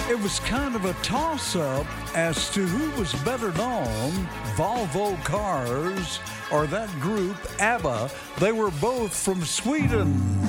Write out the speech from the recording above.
It was kind of a toss-up as to who was better known, Volvo Cars or that group ABBA. They were both from Sweden.